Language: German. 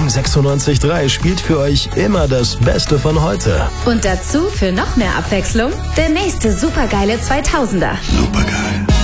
Spring 96.3 spielt für euch immer das Beste von heute. Und dazu für noch mehr Abwechslung der nächste supergeile 2000er. Supergeil.